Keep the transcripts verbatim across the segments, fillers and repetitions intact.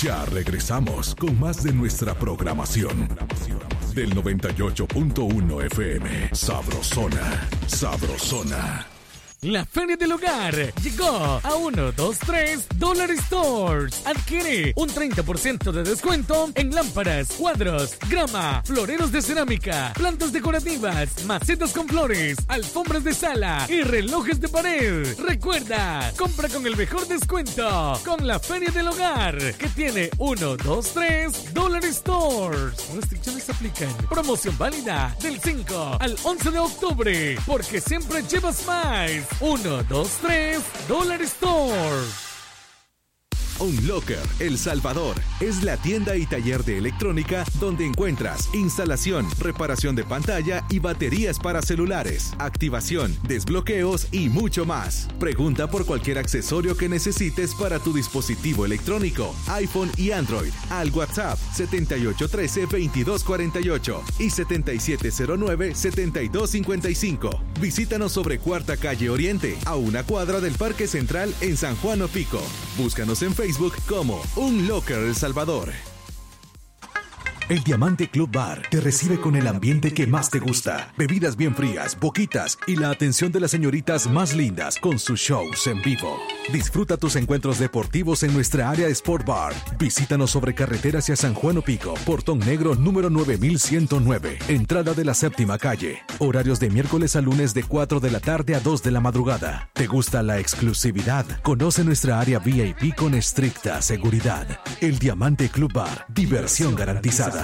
Ya regresamos con más de nuestra programación. Del noventa y ocho punto uno F M. Sabrosona, sabrosona. La Feria del Hogar llegó a uno dos tres Dollar Stores. Adquiere un treinta por ciento de descuento en lámparas, cuadros, grama, floreros de cerámica, plantas decorativas, macetas con flores, alfombras de sala y relojes de pared. Recuerda, compra con el mejor descuento con la Feria del Hogar, que tiene uno dos tres Dollar Stores. Restricciones aplican. Promoción válida del cinco al once de octubre, porque siempre llevas más. uno dos tres Dollar Store. Unlocker El Salvador es la tienda y taller de electrónica donde encuentras instalación, reparación de pantalla y baterías para celulares, activación, desbloqueos y mucho más. Pregunta por cualquier accesorio que necesites para tu dispositivo electrónico, iPhone y Android, al WhatsApp setenta y ocho trece veintidós cuarenta y ocho y setenta y siete cero nueve setenta y dos cincuenta y cinco. Visítanos sobre Cuarta Calle Oriente, a una cuadra del Parque Central en San Juan Opico. Búscanos en Facebook como Unlocker El Salvador. El Diamante Club Bar te recibe con el ambiente que más te gusta. Bebidas bien frías, boquitas y la atención de las señoritas más lindas con sus shows en vivo. Disfruta tus encuentros deportivos en nuestra área Sport Bar. Visítanos sobre carretera hacia San Juan Opico, Portón Negro número nueve mil ciento nueve, entrada de la séptima calle. Horarios de miércoles a lunes de cuatro de la tarde a dos de la madrugada. ¿Te gusta la exclusividad? Conoce nuestra área V I P con estricta seguridad. El Diamante Club Bar, diversión garantizada.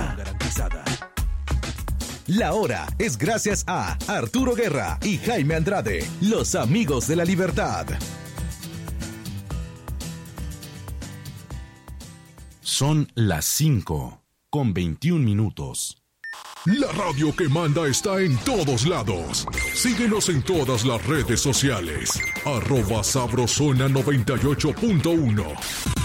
La hora es gracias a Arturo Guerra y Jaime Andrade, los amigos de la libertad. Son las cinco con veintiún minutos. La radio que manda está en todos lados. Síguenos en todas las redes sociales. Arroba Sabrosona noventa y ocho punto uno.